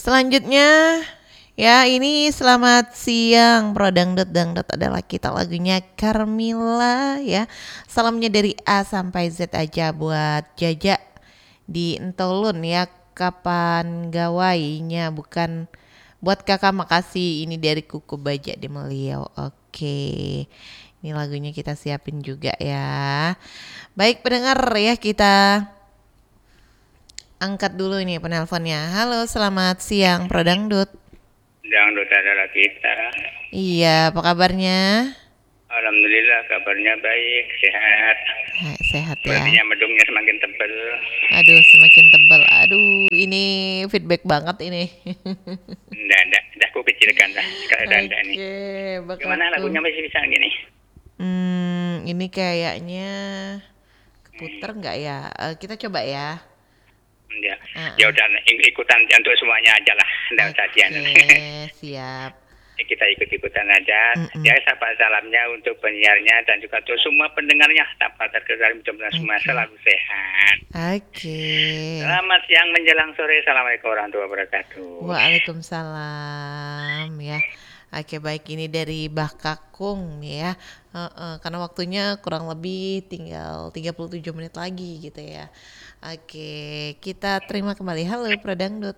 Selanjutnya ya ini selamat siang Pro Dangdut. Dangdut adalah kita, lagunya Carmilla ya. Salamnya dari A sampai Z aja buat Jaja di Entolun ya. Kapan gawainya, bukan buat kakak, makasih. Ini dari Kuku Baja di Meliau. Oke, ini lagunya kita siapin juga ya. Baik pendengar ya, kita angkat dulu ini penelponnya. Halo, selamat siang Pro Dangdut. Dangdut adalah kita. Iya, apa kabarnya? Alhamdulillah kabarnya baik, sehat. Sehat ya. Sepertinya mendungnya semakin tebal. Aduh, semakin tebal. Aduh, ini feedback banget ini. Dah aku kecilkan lah keadaan ini. Oke, Gimana lagunya masih bisa gini? Ini kayaknya keputer nggak ya? Kita coba ya. Ya udah ikutan untuk semuanya aja lah. Nggak usah Oke, siap. Kita ikut-ikutan aja. Ya, salamnya untuk penyiarnya dan juga untuk semua pendengarnya tanpa terkecuali, mudah-mudahan semua selalu sehat. Oke. Selamat siang menjelang sore. Assalamualaikum warahmatullahi wabarakatuh. Waalaikumsalam ya. Oke, baik, ini dari Bah Kakung ya. Karena waktunya kurang lebih tinggal 37 menit lagi gitu ya. Oke, kita terima kembali. Halo Pro Dangdut.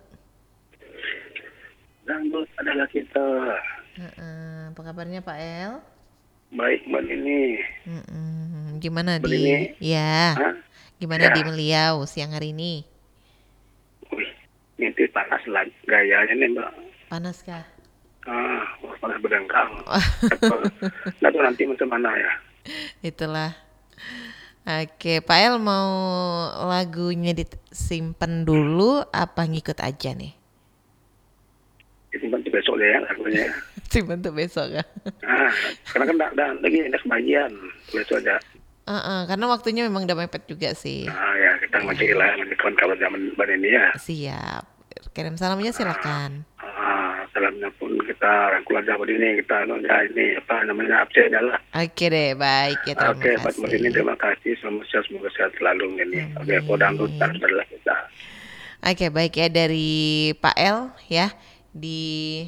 Dangdut adalah kita. Apa kabarnya Pak El? Baik Mbak Nini. Gimana Mbak di Nini? ya? Gimana Ya. di Meliau siang hari ini? Wih, ini panas lagi gayanya nih Mbak. Panas kah? Panas berdengkang. Nggak tahu nanti macam mana ya. Itulah. Oke, Pak El mau lagunya disimpan dulu apa ngikut aja nih? Disimpan besok deh ya lagunya. Simpan tuh besok kan? Karena kan lagi ada sebagian besok aja. Karena waktunya memang udah mepet juga sih. Ya kita ngecek lah kawan-kawan zaman Mbak Nini ya. Siap. Kirim salamnya silakan. Salamnya pun kita rangkul aja Mbak Nini, kita ini apa namanya absen lah. Oke deh, baik ya, terima Oke, kasih. Mbak Nini terima kasih, semoga sehat selalu ini. Oke, Dangdut adalah kita. Oke, baik ya, dari Pak El ya di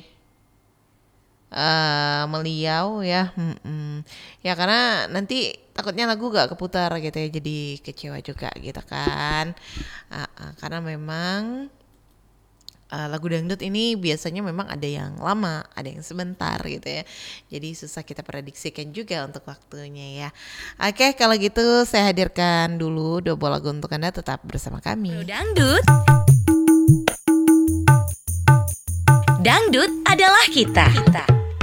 Meliau ya. Ya karena nanti takutnya lagu gak keputar gitu ya, jadi kecewa juga gitu kan. Karena memang lagu dangdut ini biasanya memang ada yang lama, ada yang sebentar gitu ya. Jadi susah kita prediksikan juga untuk waktunya ya. Oke, kalau gitu saya hadirkan dulu 2 buah lagu untuk Anda, tetap bersama kami. Dangdut. Dangdut adalah kita.